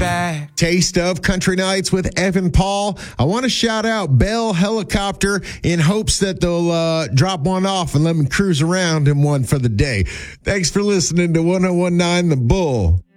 back. Taste of Country Nights with Evan Paul. I want to shout out Bell Helicopter in hopes that they'll drop one off and let me cruise around in one for the day. Thanks for listening to 1019 The Bull.